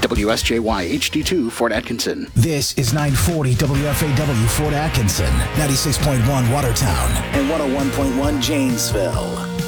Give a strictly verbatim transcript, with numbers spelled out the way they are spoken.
W S J Y H D two Fort Atkinson. This is nine forty W F A W Fort Atkinson, ninety-six point one Watertown, and one oh one point one Janesville.